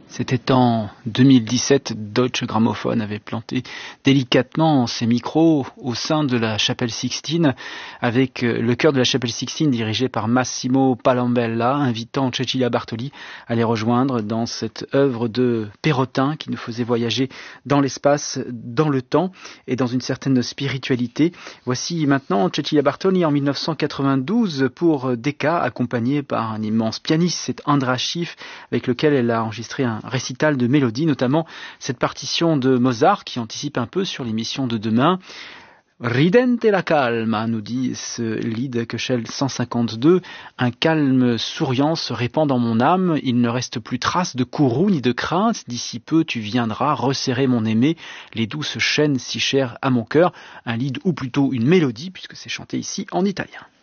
C'était en 2017, Deutsche Grammophon avait planté délicatement ses micros au sein de la chapelle Sixtine, avec le chœur de la chapelle Sixtine dirigé par Massimo Palambella, invitant Cecilia Bartoli à les rejoindre dans cette œuvre de Perrotin qui nous faisait voyager dans l'espace, dans le temps et dans une certaine spiritualité. Voici maintenant Cecilia Bartoli en 1992 pour Decca, accompagnée par un immense pianiste, c'est Andras Schiff, avec lequel elle a enregistré un récital de mélodies, notamment cette partition de Mozart qui anticipe un peu sur l'émission de demain. Ridente la calma, nous dit ce Lied Köchel 152. Un calme souriant se répand dans mon âme. Il ne reste plus trace de courroux ni de crainte. D'ici peu, tu viendras resserrer mon aimé, les douces chaînes si chères à mon cœur. Un Lied ou plutôt une mélodie, puisque c'est chanté ici en italien.